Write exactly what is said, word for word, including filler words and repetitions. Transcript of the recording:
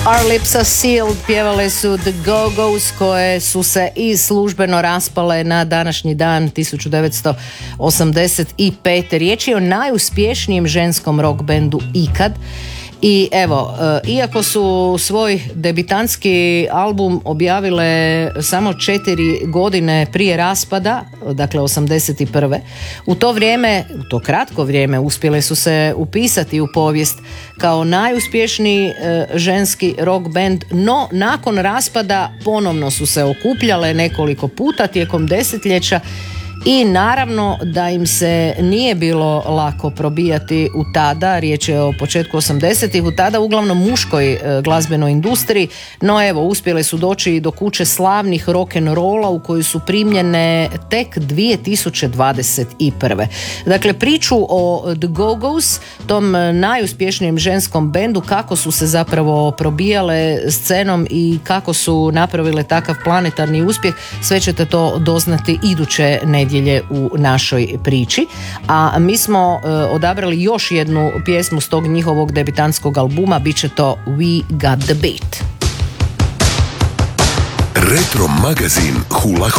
Our Lips Are Sealed pjevale su The Go-Go's, koje su se i službeno raspale na današnji dan tisuću devetsto osamdeset pete. Riječ je o najuspješnijem ženskom rock bendu ikad. I evo, iako su svoj debitantski album objavile samo četiri godine prije raspada, dakle osamdeset prve, u to vrijeme, u to kratko vrijeme, uspjele su se upisati u povijest kao najuspješniji ženski rock band, no nakon raspada ponovno su se okupljale nekoliko puta tijekom desetljeća. I naravno da im se nije bilo lako probijati u tada, riječ je o početku osamdesetih, u tada uglavnom muškoj e, glazbenoj industriji, no evo, uspjele su doći do kuće slavnih rock'n'rolla u koju su primljene tek dvije tisuće dvadeset prve. Dakle, priču o The Go-Go's, tom najuspješnijem ženskom bendu, kako su se zapravo probijale scenom i kako su napravile takav planetarni uspjeh, sve ćete to doznati iduće nedjelje u našoj priči. A mi smo e, odabrali još jednu pjesmu s tog njihovog debitantskog albuma, bit će to We Got The Beat. Retro magazin Hula Hop.